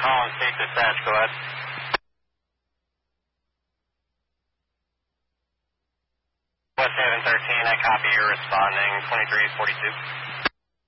Collins, State Dispatch, go ahead. West Haven 13, I copy, you're responding, 2342.